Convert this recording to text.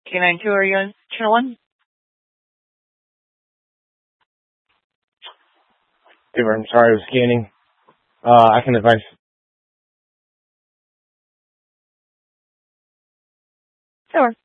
K92, are you on channel 1? I'm sorry, I was scanning. I can advise. Sure.